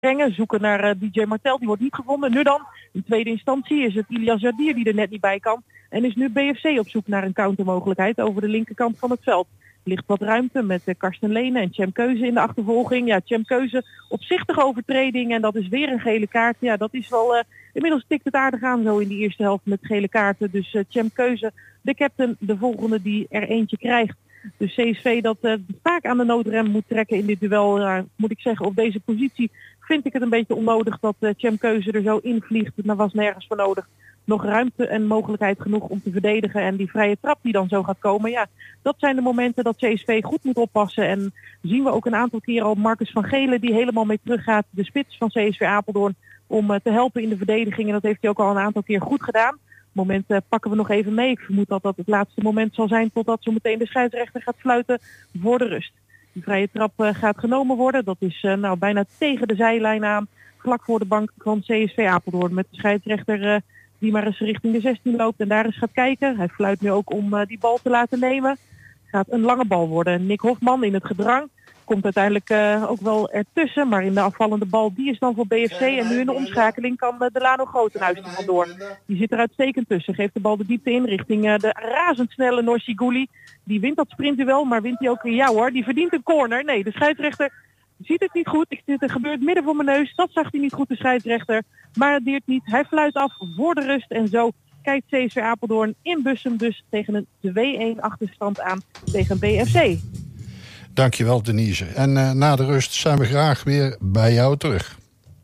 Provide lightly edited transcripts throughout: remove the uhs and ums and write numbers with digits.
brengen. Zoeken naar DJ Martel, die wordt niet gevonden. Nu dan, in tweede instantie is het Ilias Jardier die er net niet bij kan. En is nu BFC op zoek naar een countermogelijkheid over de linkerkant van het veld. Er ligt wat ruimte met Karsten Lenen en Cem Keuze in de achtervolging. Ja, Cem Keuze opzichtige overtreding en dat is weer een gele kaart. Ja, dat is wel... inmiddels tikt het aardig aan zo in die eerste helft met gele kaarten. Dus Cem Keuze, de captain, de volgende die er eentje krijgt. Dus CSV dat vaak aan de noodrem moet trekken in dit duel. Moet ik zeggen, op deze positie vind ik het een beetje onnodig dat Cem Keuze er zo invliegt. Dat was nergens voor nodig. Nog ruimte en mogelijkheid genoeg om te verdedigen. En die vrije trap die dan zo gaat komen. Ja, dat zijn de momenten dat CSV goed moet oppassen. En zien we ook een aantal keer al Marcus van Gelen die helemaal mee teruggaat. De spits van CSV Apeldoorn om te helpen in de verdediging. En dat heeft hij ook al een aantal keer goed gedaan. Het moment pakken we nog even mee. Ik vermoed dat dat het laatste moment zal zijn totdat zo meteen de scheidsrechter gaat fluiten voor de rust. Die vrije trap gaat genomen worden. Dat is bijna tegen de zijlijn aan. Vlak voor de bank van CSV Apeldoorn met de scheidsrechter die maar eens richting de 16 loopt en daar eens gaat kijken. Hij fluit nu ook om die bal te laten nemen. Het gaat een lange bal worden. Nick Hofman in het gedrang. Komt uiteindelijk ook wel ertussen. Maar in de afvallende bal, die is dan voor BFC. En nu in de omschakeling kan Delano Grotenhuis er vandoor. Die zit er uitstekend tussen. Geeft de bal de diepte in richting de razendsnelle Norsi Gouli. Die wint dat sprintduel, maar wint hij ook weer. Ja hoor, die verdient een corner. Nee, de scheidsrechter ziet het niet goed. Het gebeurt midden voor mijn neus. Dat zag hij niet goed, de scheidsrechter. Maar het deert niet. Hij fluit af voor de rust. En zo kijkt CSV Apeldoorn in Bussum dus tegen een 2-1 achterstand aan tegen BFC. Dankjewel Denise. En na de rust zijn we graag weer bij jou terug.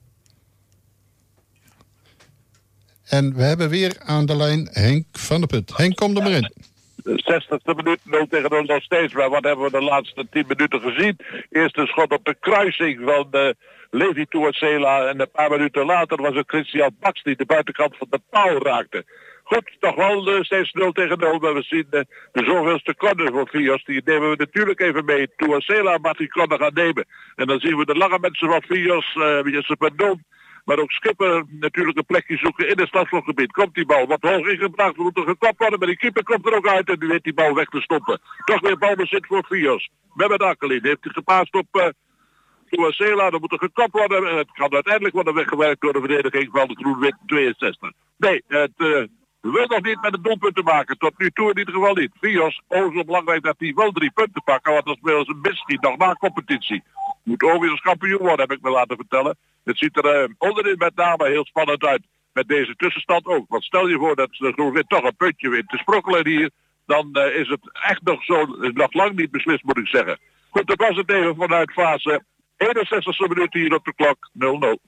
En we hebben weer aan de lijn Henk van der Put. Henk, kom er maar in. 60e minuut 0 tegen 0 nog steeds. Maar wat hebben we de laatste 10 minuten gezien? Eerst een schot op de kruising van Levi Tuasela. En een paar minuten later was het Christian Baks die de buitenkant van de paal raakte. Goed, toch wel steeds 0 tegen 0. Maar we zien de zoveelste corner voor Fios. Die nemen we natuurlijk even mee. Tuasela mag die corner gaan nemen. En dan zien we de lange mensen van Fios. Jesse Pendon. Maar ook Schipper natuurlijk een plekje zoeken in het strafschopgebied. Komt die bal wat hoog ingebracht. We moeten gekopt worden. Maar die keeper komt er ook uit. En nu weet die bal weg te stoppen. Toch weer balbezit voor Fios. Mehmet Akkelin heeft hij gepaast op Tuasela. Dan moet er gekopt worden. En het kan uiteindelijk worden weggewerkt door de verdediging van de Groen-Wit 62. Nee, het wil nog niet met een doelpunt te maken. Tot nu toe in ieder geval niet. Fios, zo belangrijk dat hij wel 3 punten pakken. Want dat spelen ze misschien nog na competitie. Moet overigens kampioen worden, heb ik me laten vertellen. Het ziet er onderin met name heel spannend uit. Met deze tussenstand ook. Want stel je voor dat de Groen-Wit toch een puntje wint te sprokkelen hier. Dan is het echt nog lang niet beslist, moet ik zeggen. Goed, dat was het even vanuit fase 61e minuut hier op de klok 0-0.